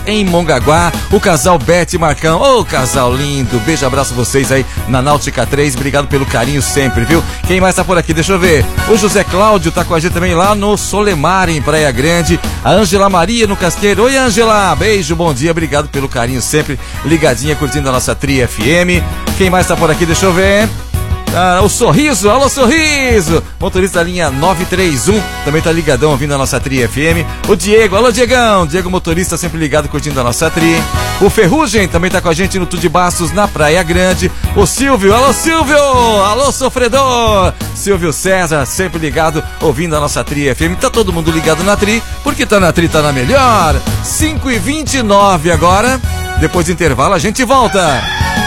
em Mongaguá, o casal Beth e Marcão. Ô, casal lindo, beijo, abraço vocês aí na Náutica 3, obrigado pelo carinho sempre, viu? Quem mais tá por aqui? Deixa eu ver. O José Cláudio tá com a gente também lá no Solemar, em Praia Grande. A Ângela Maria no Casqueiro. Oi, Ângela, beijo, bom dia, obrigado pelo carinho sempre, ligadinha, curtindo a nossa Tri FM. Quem mais tá por aqui? Deixa eu ver. O Sorriso, alô Sorriso, motorista da linha 931, também tá ligadão ouvindo a nossa Tri FM. O Diego, alô Diegão, Diego motorista sempre ligado curtindo a nossa Tri. O Ferrugem também tá com a gente no Tudo de Bastos na Praia Grande. O Silvio, alô Silvio, alô sofredor. Silvio César sempre ligado ouvindo a nossa Tri FM. Tá todo mundo ligado na Tri, porque tá na Tri, tá na melhor. 5h29 agora, depois do intervalo a gente volta.